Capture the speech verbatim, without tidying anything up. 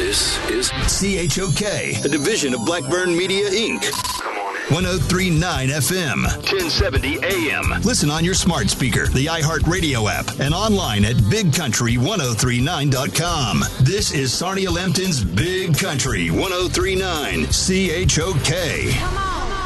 This is C H O K, a division of Blackburn Media, Incorporated. one oh three point nine F M, ten seventy A M. Listen on your smart speaker, the iHeartRadio app, and online at big country ten thirty-nine dot com. This is Sarnia Lambton's Big Country ten thirty-nine, C H O K. Come on.